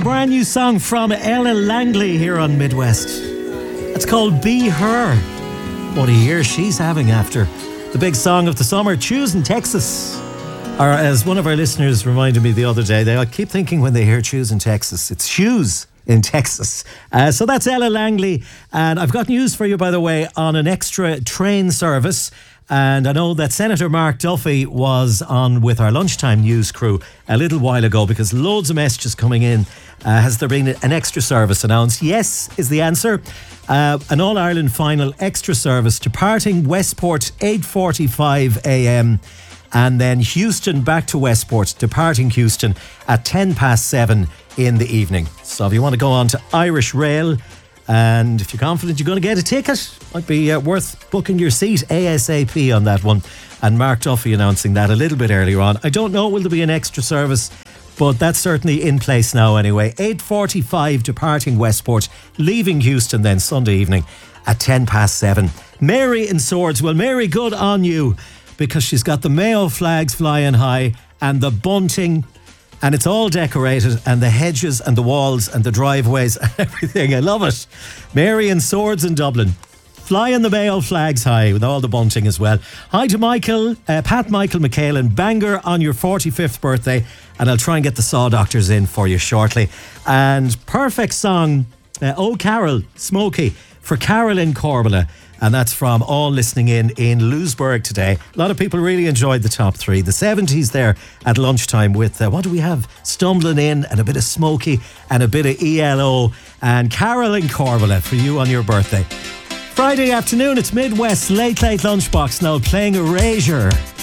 brand new song from Ella Langley here on Midwest. It's called Be Her. What a year she's having after the big song of the summer, Choosing Texas. Or as one of our listeners reminded me the other day, they keep thinking when they hear Choosing Texas, it's shoes in Texas. So that's Ella Langley. And I've got news for you, by the way, on an extra train service. And I know that Senator Mark Duffy was on with our lunchtime news crew a little while ago because loads of messages coming in. Has there been an extra service announced? Yes is the answer. An All-Ireland final extra service departing Westport 8:45 a.m. and then Houston back to Westport, departing Houston at 7:10 in the evening. So if you want to go on to Irish Rail, and if you're confident you're going to get a ticket, might be worth booking your seat ASAP on that one. And Mark Duffy announcing that a little bit earlier on. I don't know, will there be an extra service? But that's certainly in place now anyway. 8:45 departing Westport, leaving Houston then Sunday evening at 7:10. Mary in Swords. Well, Mary, good on you, because she's got the Mayo flags flying high and the bunting, and it's all decorated, and the hedges and the walls and the driveways and everything. I love it. Mary in Swords in Dublin, flying the Mayo flags high with all the bunting as well. Hi to Michael, Pat Michael McHalen, Bangor on your 45th birthday, and I'll try and get the Saw Doctors in for you shortly. And perfect song, Oh Carol, Smokey, for Carol in Corbala. And that's from all listening in Lewisburg today. A lot of people really enjoyed the top three. The 70s there at lunchtime with, what do we have? Stumbling In and a bit of Smokey and a bit of ELO. And Carol in Corbala for you on your birthday. Friday afternoon, it's Midwest Late Lunchbox now playing Erasure.